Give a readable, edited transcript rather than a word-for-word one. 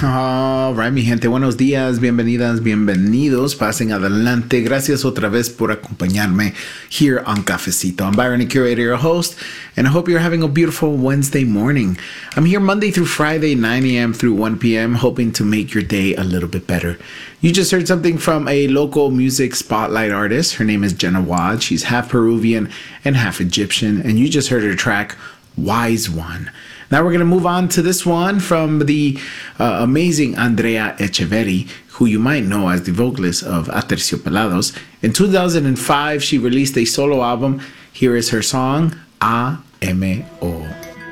All right, mi gente, buenos días, bienvenidas, bienvenidos, pasen adelante. Gracias otra vez por acompañarme here on Cafecito. I'm Byron, Curator, your host, and I hope you're having a beautiful Wednesday morning. I'm here Monday through Friday, 9 a.m. through 1 p.m., hoping to make your day a little bit better. You just heard something from a local music spotlight artist. Her name is Jenna Wad. She's half Peruvian and half Egyptian, and you just heard her track, Wise One. Now we're going to move on to this one from the amazing Andrea Echeverri, who you might know as the vocalist of Aterciopelados. In 2005, she released a solo album. Here is her song, A-M-O.